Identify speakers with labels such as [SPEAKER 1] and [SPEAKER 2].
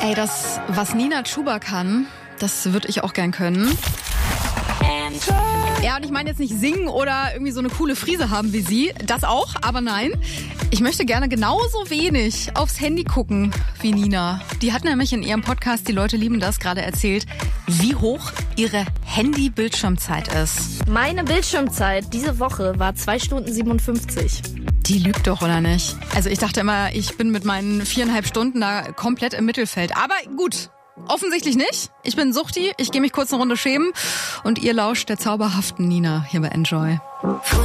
[SPEAKER 1] Ey, das, was Nina Chuba kann, das würde ich auch gern können. Ja, und ich meine jetzt nicht singen oder irgendwie so eine coole Frise haben wie sie. Das auch, aber nein. Ich möchte gerne genauso wenig aufs Handy gucken wie Nina. Die hat nämlich in ihrem Podcast, die Leute lieben das, gerade erzählt, wie hoch ihre Handy-Bildschirmzeit ist.
[SPEAKER 2] Meine Bildschirmzeit diese Woche war 2 Stunden 57.
[SPEAKER 1] Die lügt doch, oder nicht? Also ich dachte immer, ich bin mit meinen 4,5 Stunden da komplett im Mittelfeld. Aber gut, offensichtlich nicht. Ich bin Suchti, ich gehe mich kurz eine Runde schämen und ihr lauscht der zauberhaften Nina hier bei Enjoy.